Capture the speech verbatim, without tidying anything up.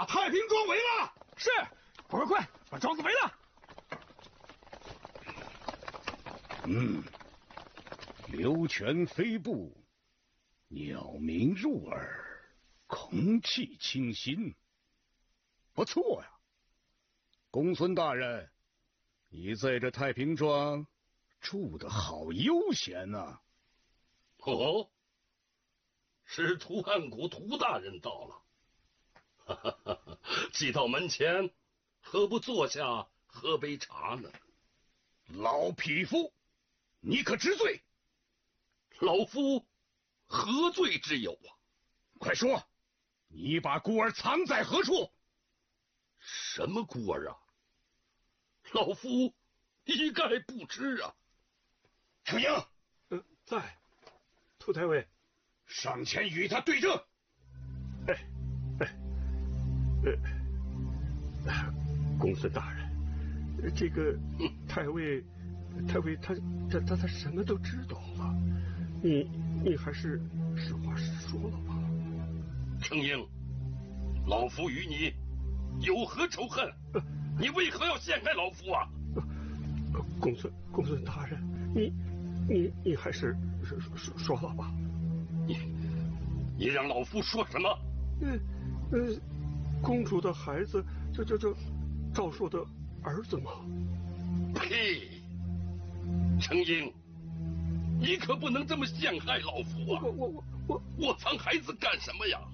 把太平庄围了。 是，快快快，把庄子围了。 嗯，流泉飞步，鸟鸣入耳，空气清新，不错呀。公孙大人，你在这太平庄住得好悠闲呐、啊。 哦，是涂安谷涂大人到了。哈哈哈哈，既到门前，何不坐下喝杯茶呢？ 老匹夫，你可知罪？ 老夫何罪之有啊？ 快说，你把孤儿藏在何处？ 什么孤儿啊？老夫一概不知啊。 程英， 呃，在。涂太尉， 上前与他对证。 哎，哎，呃，公孙大人，这个太尉，太尉他他他他什么都知道了，你你还是实话实说了吧。 程英，老夫与你有何仇恨？呃、你为何要陷害老夫啊？ 呃、公孙公孙大人，你你你还是说说说了吧。 你你让老夫说什么？ 嗯呃，公主的孩子，这这这，赵硕的儿子吗？ 呸！程英，你可不能这么陷害老夫啊！ 我我我我我藏孩子干什么呀？